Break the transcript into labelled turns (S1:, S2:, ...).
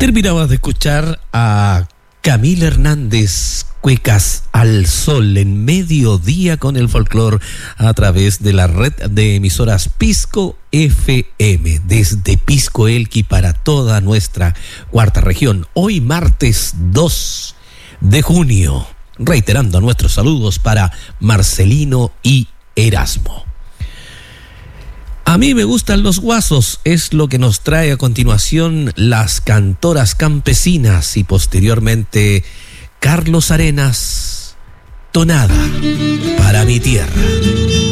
S1: Terminamos de escuchar a Camila Hernández, Cuecas al Sol, en mediodía con el folclor a través de la red de emisoras Pisco FM, desde Pisco Elqui para toda nuestra cuarta región. Hoy martes 2 de junio, reiterando nuestros saludos para Marcelino y Erasmo. A mí me gustan los guasos, es lo que nos trae a continuación las cantoras campesinas y posteriormente Carlos Arenas, Tonada para mi tierra.